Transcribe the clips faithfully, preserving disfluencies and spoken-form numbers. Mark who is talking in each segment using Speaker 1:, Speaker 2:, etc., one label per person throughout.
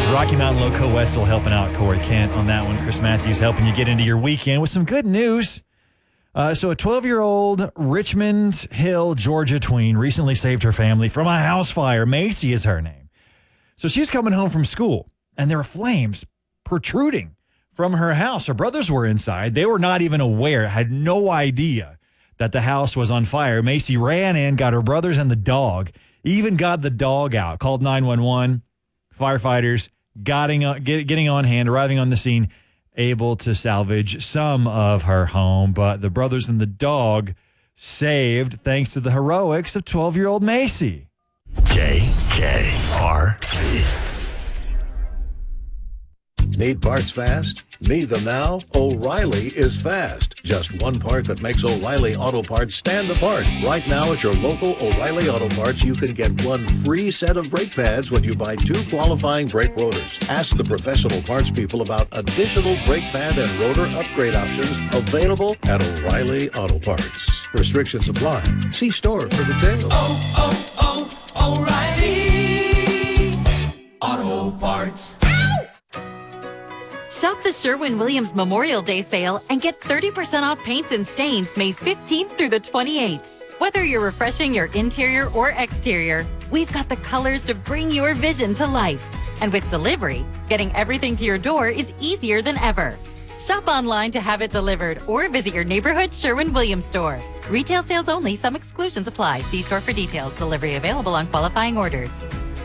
Speaker 1: Rocky Mountain Loco Wetzel helping out Corey Kent on that one. Chris Matthews helping you get into your weekend with some good news. Uh, so a twelve-year-old Richmond Hill, Georgia tween recently saved her family from a house fire. Macy is her name. So she's coming home from school, and there are flames protruding from her house. Her brothers were inside. They were not even aware, had no idea that the house was on fire. Macy ran in, got her brothers and the dog, even got the dog out, called nine one one. Firefighters getting on, get, getting on hand, arriving on the scene, able to salvage some of her home. But the brothers and the dog saved thanks to the heroics of twelve-year-old Macy.
Speaker 2: K K R V.
Speaker 3: Need parts fast? Need them now? O'Reilly is fast. Just one part that makes O'Reilly Auto Parts stand apart. Right now at your local O'Reilly Auto Parts, you can get one free set of brake pads when you buy two qualifying brake rotors. Ask the professional parts people about additional brake pad and rotor upgrade options available at O'Reilly Auto Parts. Restrictions apply. See store for details.
Speaker 4: Oh, oh, oh, O'Reilly Auto Parts.
Speaker 5: Shop the Sherwin-Williams Memorial Day sale and get thirty percent off paints and stains May fifteenth through the twenty-eighth. Whether you're refreshing your interior or exterior, we've got the colors to bring your vision to life. And with delivery, getting everything to your door is easier than ever. Shop online to have it delivered or visit your neighborhood Sherwin-Williams store. Retail sales only. Some exclusions apply. See store for details. Delivery available on qualifying orders.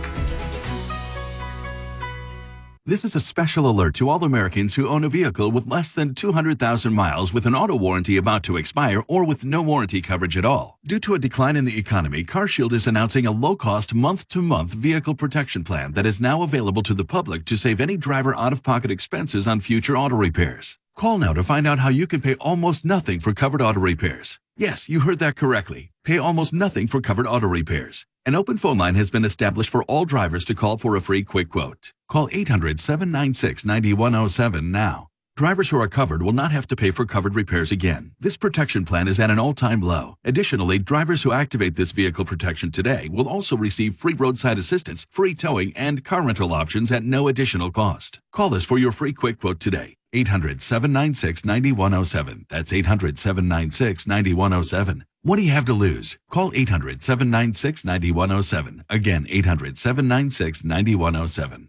Speaker 6: This is a special alert to all Americans who own a vehicle with less than two hundred thousand miles with an auto warranty about to expire or with no warranty coverage at all. Due to a decline in the economy, CarShield is announcing a low-cost month-to-month vehicle protection plan that is now available to the public to save any driver out-of-pocket expenses on future auto repairs. Call now to find out how you can pay almost nothing for covered auto repairs. Yes, you heard that correctly. Pay almost nothing for covered auto repairs. An open phone line has been established for all drivers to call for a free quick quote. Call eight hundred, seven nine six, nine one zero seven now. Drivers who are covered will not have to pay for covered repairs again. This protection plan is at an all-time low. Additionally, drivers who activate this vehicle protection today will also receive free roadside assistance, free towing, and car rental options at no additional cost. Call us for your free quick quote today. eight hundred, seven nine six, nine one zero seven. That's eight hundred, seven nine six, nine one zero seven. What do you have to lose? Call eight hundred, seven nine six, nine one zero seven. Again, eight hundred, seven nine six, nine one zero seven.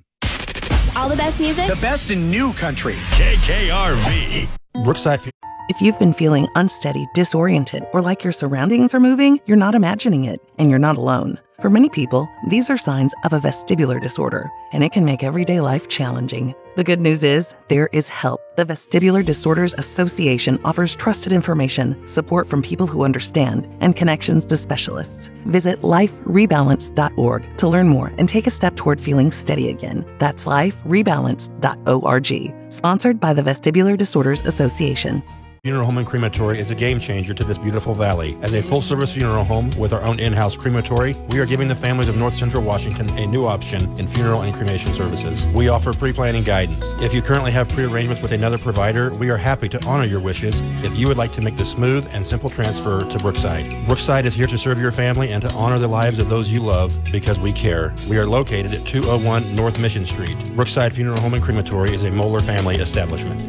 Speaker 7: All the best music.
Speaker 2: The best in new country. K K R V.
Speaker 8: Brookside. If you've been feeling unsteady, disoriented, or like your surroundings are moving, you're not imagining it, and you're not alone. For many people, these are signs of a vestibular disorder, and it can make everyday life challenging. The good news is, there is help. The Vestibular Disorders Association offers trusted information, support from people who understand, and connections to specialists. Visit life rebalance dot org to learn more and take a step toward feeling steady again. That's life rebalance dot org. Sponsored by the Vestibular Disorders Association.
Speaker 9: Funeral Home and Crematory is a game changer to this beautiful valley. As a full-service funeral home with our own in-house crematory, we are giving the families of North Central Washington a new option in funeral and cremation services. We offer pre-planning guidance. If you currently have pre-arrangements with another provider, we are happy to honor your wishes if you would like to make the smooth and simple transfer to Brookside. Brookside is here to serve your family and to honor the lives of those you love because we care. We are located at two oh one North Mission Street. Brookside Funeral Home and Crematory is a Moeller family establishment.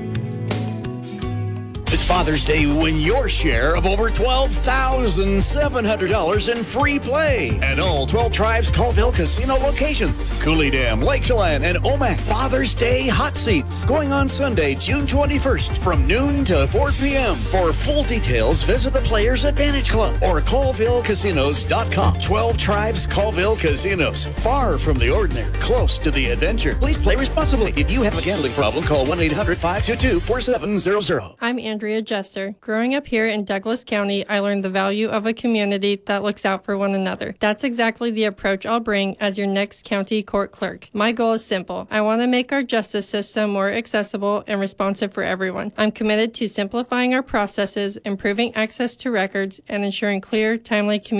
Speaker 2: It's Father's Day. Win your share of over twelve thousand seven hundred dollars in free play at all twelve Tribes Colville Casino locations. Cooley Dam, Lake Chelan, and Omak. Father's Day hot seats going on Sunday, June twenty-first from noon to four p.m. For full details, visit the Players Advantage Club or colville casinos dot com. twelve Tribes Colville Casinos. Far from the ordinary, close to the adventure. Please play responsibly. If you have a gambling problem, call one eight hundred, five two two, four seven zero zero.
Speaker 10: I'm Andrea Jester. Growing up here in Douglas County, I learned the value of a community that looks out for one another. That's exactly the approach I'll bring as your next county court clerk. My goal is simple. I want to make our justice system more accessible and responsive for everyone. I'm committed to simplifying our processes, improving access to records, and ensuring clear, timely communication